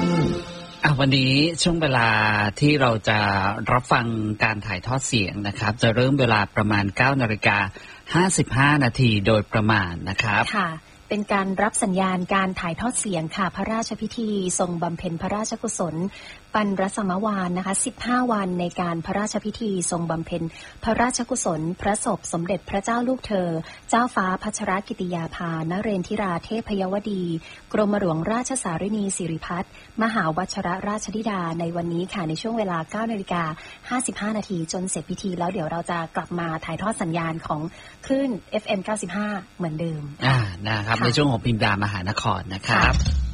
วันนี้ช่วงเวลาที่เราจะรับฟังการถ่ายทอดเสียงนะครับจะเริ่มเวลาประมาณ 9:55 นาทีโดยประมาณนะครับค่ะเป็นการรับสัญญาณการถ่ายทอดเสียงค่ะพระราชพิธีทรงบำเพ็ญพระราชกุศลปันรสมวานนะคะ15 วันในการพระราชพิธีทรงบำเพ็ญพระราชกุศลพระศพสมเด็จพระเจ้าลูกเธอเจ้าฟ้าพัชรกิติยาภานเรนทิราเทพยวดีกรมหลวงราชสารินีสิริพัฒน์มหาวัชรราชธิดาในวันนี้ค่ะในช่วงเวลา 9:55 นาทีจนเสร็จพิธีแล้วเดี๋ยวเราจะกลับมาถ่ายทอดสัญญาณของคลื่น FM 95เหมือนเดิมนะครับในช่วงของพิมพ์ดามหานครนะครับ